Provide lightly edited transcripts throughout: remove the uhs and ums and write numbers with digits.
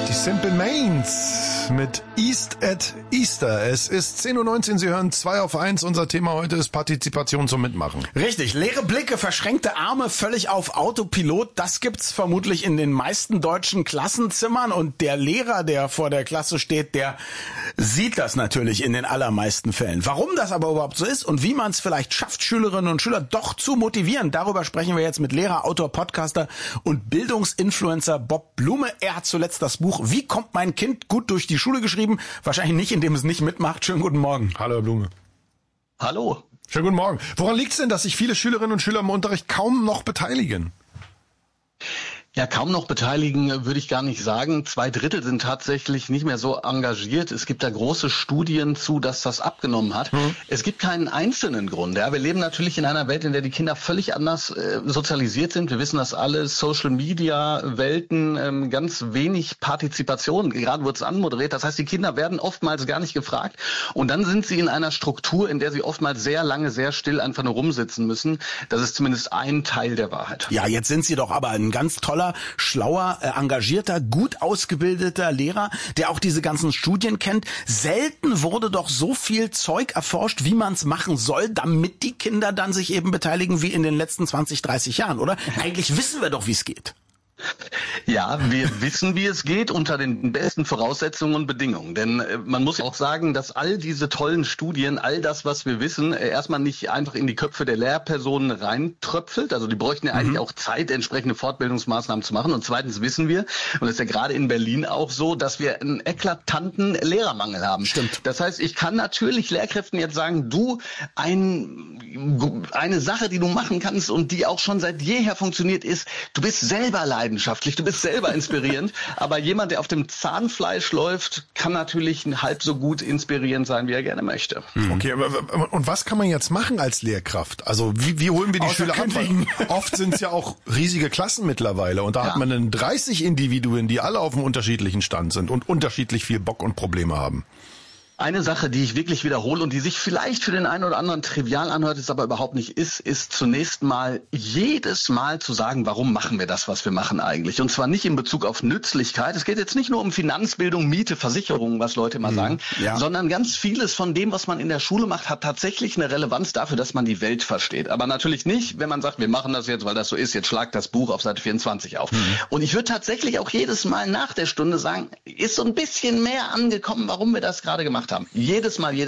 Die Simple Minds mit East at Easter. Es ist 10:19 Uhr, Sie hören 2 auf 1. Unser Thema heute ist Partizipation zum Mitmachen. Richtig, leere Blicke, verschränkte Arme, völlig auf Autopilot. Das gibt's vermutlich in den meisten deutschen Klassenzimmern. Und der Lehrer, der vor der Klasse steht, der sieht das natürlich in den allermeisten Fällen. Warum das aber überhaupt so ist und wie man es vielleicht schafft, Schülerinnen und Schüler doch zu motivieren, darüber sprechen wir jetzt mit Lehrer, Autor, Podcaster und Bildungsinfluencer Bob Blume. Er hat zuletzt das Buch Wie kommt mein Kind gut durch die Schule geschrieben? Wahrscheinlich nicht, indem es nicht mitmacht. Schönen guten Morgen. Hallo, Herr Blume. Hallo. Schönen guten Morgen. Woran liegt es denn, dass sich viele Schülerinnen und Schüler im Unterricht kaum noch beteiligen? Ja, kaum noch beteiligen würde ich gar nicht sagen. 2/3 sind tatsächlich nicht mehr so engagiert. Es gibt da große Studien zu, dass das abgenommen hat. Es gibt keinen einzelnen Grund. Ja, wir leben natürlich in einer Welt, in der die Kinder völlig anders sozialisiert sind. Wir wissen das alle. Social Media, Welten, ganz wenig Partizipation. Gerade wird es anmoderiert. Das heißt, die Kinder werden oftmals gar nicht gefragt. Und dann sind sie in einer Struktur, in der sie oftmals sehr lange, sehr still einfach nur rumsitzen müssen. Das ist zumindest ein Teil der Wahrheit. Ja, jetzt sind Sie doch aber ein ganz toller, schlauer, engagierter, gut ausgebildeter Lehrer, der auch diese ganzen Studien kennt. Selten wurde doch so viel Zeug erforscht, wie man es machen soll, damit die Kinder dann sich eben beteiligen wie in den letzten 20, 30 Jahren, oder? Eigentlich wissen wir doch, wie es geht. Ja, wir wissen, wie es geht, unter den besten Voraussetzungen und Bedingungen. Denn man muss auch sagen, dass all diese tollen Studien, all das, was wir wissen, erstmal nicht einfach in die Köpfe der Lehrpersonen reintröpfelt. Also die bräuchten ja eigentlich auch Zeit, entsprechende Fortbildungsmaßnahmen zu machen. Und zweitens wissen wir, und das ist ja gerade in Berlin auch so, dass wir einen eklatanten Lehrermangel haben. Stimmt. Das heißt, ich kann natürlich Lehrkräften jetzt sagen, du, eine Sache, die du machen kannst und die auch schon seit jeher funktioniert, ist, du bist selber leidenschaftlich, du bist selber inspirierend, aber jemand, der auf dem Zahnfleisch läuft, kann natürlich halb so gut inspirierend sein, wie er gerne möchte. Okay, und was kann man jetzt machen als Lehrkraft? Also wie holen wir die Schüler ab? Oft sind es ja auch riesige Klassen mittlerweile und da hat man dann 30 Individuen, die alle auf einem unterschiedlichen Stand sind und unterschiedlich viel Bock und Probleme haben. Eine Sache, die ich wirklich wiederhole und die sich vielleicht für den einen oder anderen trivial anhört, es aber überhaupt nicht ist zunächst mal jedes Mal zu sagen, warum machen wir das, was wir machen eigentlich? Und zwar nicht in Bezug auf Nützlichkeit. Es geht jetzt nicht nur um Finanzbildung, Miete, Versicherung, was Leute immer sagen, sondern ganz vieles von dem, was man in der Schule macht, hat tatsächlich eine Relevanz dafür, dass man die Welt versteht. Aber natürlich nicht, wenn man sagt, wir machen das jetzt, weil das so ist, jetzt schlag das Buch auf Seite 24 auf. Und ich würde tatsächlich auch jedes Mal nach der Stunde sagen, ist so ein bisschen mehr angekommen, warum wir das gerade gemacht haben. Jedes Mal.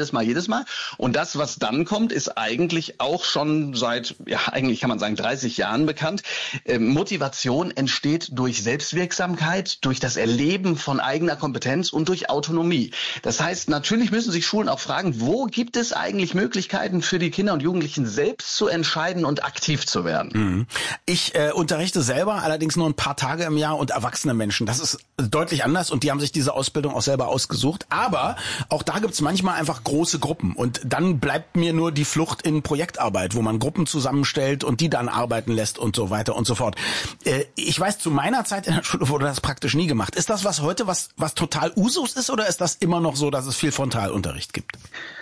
Und das, was dann kommt, ist eigentlich auch schon seit, eigentlich kann man sagen, 30 Jahren bekannt. Motivation entsteht durch Selbstwirksamkeit, durch das Erleben von eigener Kompetenz und durch Autonomie. Das heißt, natürlich müssen sich Schulen auch fragen, wo gibt es eigentlich Möglichkeiten für die Kinder und Jugendlichen selbst zu entscheiden und aktiv zu werden? Ich unterrichte selber allerdings nur ein paar Tage im Jahr und erwachsene Menschen. Das ist deutlich anders und die haben sich diese Ausbildung auch selber ausgesucht. Aber auch da gibt's manchmal einfach große Gruppen und dann bleibt mir nur die Flucht in Projektarbeit, wo man Gruppen zusammenstellt und die dann arbeiten lässt und so weiter und so fort. Ich weiß, zu meiner Zeit in der Schule wurde das praktisch nie gemacht. Ist das was heute, was total Usus ist oder ist das immer noch so, dass es viel Frontalunterricht gibt?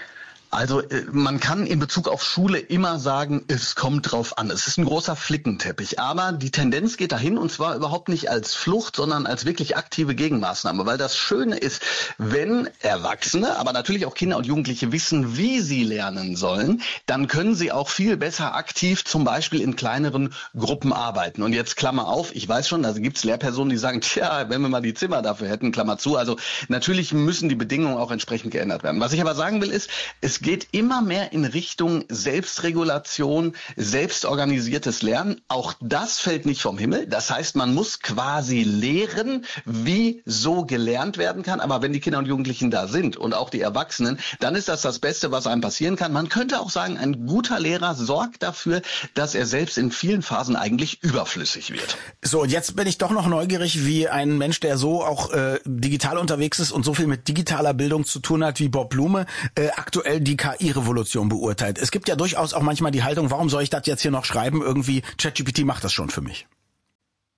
Also man kann in Bezug auf Schule immer sagen, es kommt drauf an. Es ist ein großer Flickenteppich, aber die Tendenz geht dahin und zwar überhaupt nicht als Flucht, sondern als wirklich aktive Gegenmaßnahme. Weil das Schöne ist, wenn Erwachsene, aber natürlich auch Kinder und Jugendliche wissen, wie sie lernen sollen, dann können sie auch viel besser aktiv zum Beispiel in kleineren Gruppen arbeiten. Und jetzt Klammer auf, ich weiß schon, also gibt es Lehrpersonen, die sagen, tja, wenn wir mal die Zimmer dafür hätten, Klammer zu. Also natürlich müssen die Bedingungen auch entsprechend geändert werden. Was ich aber sagen will ist, es geht immer mehr in Richtung Selbstregulation, selbstorganisiertes Lernen. Auch das fällt nicht vom Himmel. Das heißt, man muss quasi lehren, wie so gelernt werden kann. Aber wenn die Kinder und Jugendlichen da sind und auch die Erwachsenen, dann ist das Beste, was einem passieren kann. Man könnte auch sagen, ein guter Lehrer sorgt dafür, dass er selbst in vielen Phasen eigentlich überflüssig wird. So, jetzt bin ich doch noch neugierig, wie ein Mensch, der so auch digital unterwegs ist und so viel mit digitaler Bildung zu tun hat wie Bob Blume, aktuell die KI-Revolution beurteilt. Es gibt ja durchaus auch manchmal die Haltung, warum soll ich das jetzt hier noch schreiben? Irgendwie ChatGPT macht das schon für mich.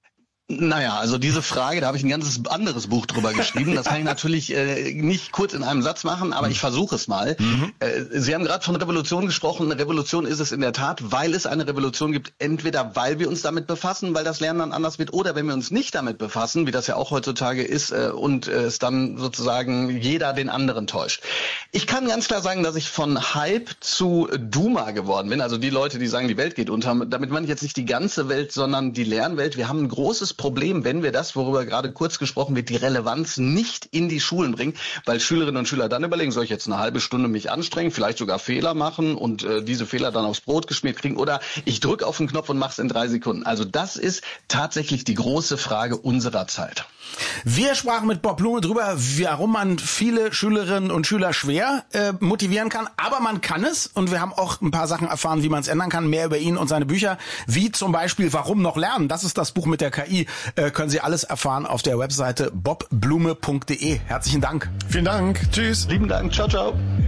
Naja, also diese Frage, da habe ich ein ganzes anderes Buch drüber geschrieben. Das kann ich natürlich nicht kurz in einem Satz machen, aber ich versuche es mal. Sie haben gerade von Revolution gesprochen. Eine Revolution ist es in der Tat, weil es eine Revolution gibt. Entweder weil wir uns damit befassen, weil das Lernen dann anders wird, oder wenn wir uns nicht damit befassen, wie das ja auch heutzutage ist, und es dann sozusagen jeder den anderen täuscht. Ich kann ganz klar sagen, dass ich von Hype zu Doomer geworden bin. Also die Leute, die sagen, die Welt geht unter. Damit meine ich jetzt nicht die ganze Welt, sondern die Lernwelt. Wir haben ein großes Problem, wenn wir das, worüber gerade kurz gesprochen wird, die Relevanz nicht in die Schulen bringen, weil Schülerinnen und Schüler dann überlegen, soll ich jetzt eine halbe Stunde mich anstrengen, vielleicht sogar Fehler machen und diese Fehler dann aufs Brot geschmiert kriegen, oder ich drücke auf den Knopf und mache es in 3 Sekunden. Also das ist tatsächlich die große Frage unserer Zeit. Wir sprachen mit Bob Blume drüber, warum man viele Schülerinnen und Schüler schwer motivieren kann, aber man kann es, und wir haben auch ein paar Sachen erfahren, wie man es ändern kann. Mehr über ihn und seine Bücher, wie zum Beispiel Warum noch lernen? Das ist das Buch mit der KI. Können Sie alles erfahren auf der Webseite bobblume.de. Herzlichen Dank. Vielen Dank. Tschüss. Lieben Dank. Ciao, ciao.